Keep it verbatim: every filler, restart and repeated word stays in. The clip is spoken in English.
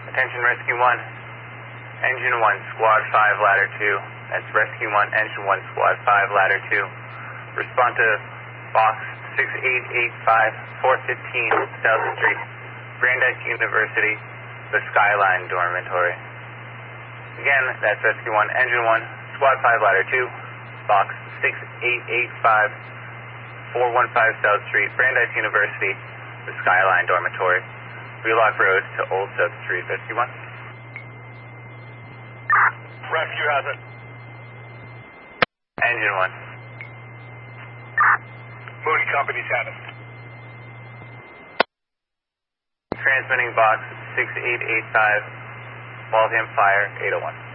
Attention Rescue one. Engine one, Squad five, Ladder two. That's Rescue one, Engine one, Squad five, Ladder two. Respond to Box six eight eight five, four fifteen South Street, Brandeis University, the Skyline Dormitory. Again, that's Rescue one, Engine one, Squad five, Ladder two, Box six eight eight five, four one five South Street, Brandeis University, the Skyline Dormitory. Wheelock Road to Old South Street, Rescue one. Rescue has it. Engine one. Moody Company's had it. Transmitting Box six eight eight five, Waltham Fire, eight oh one.